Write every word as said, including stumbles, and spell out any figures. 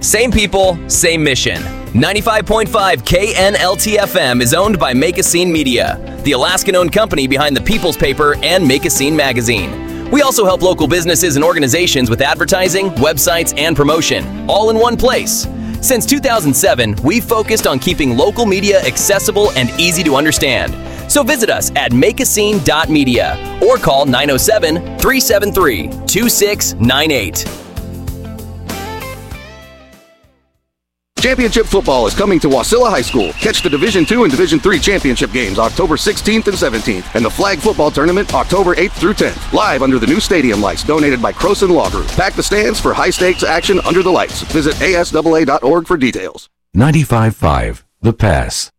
Same people, same mission. ninety-five point five K N L T F M is owned by Make a Scene Media, the Alaskan-owned company behind the People's Paper and Make a Scene magazine. We also help local businesses and organizations with advertising, websites, and promotion, all in one place. Since two thousand seven, we've focused on keeping local media accessible and easy to understand. So visit us at make a scene dot media or call nine oh seven, three seven three, two six nine eight. Championship football is coming to Wasilla High School. Catch the Division two and Division three championship games October sixteenth and seventeenth, and the flag football tournament October eighth through tenth. Live under the new stadium lights donated by Croson Law Group. Pack the stands for high-stakes action under the lights. Visit A S A A dot org for details. ninety-five point five The Pass.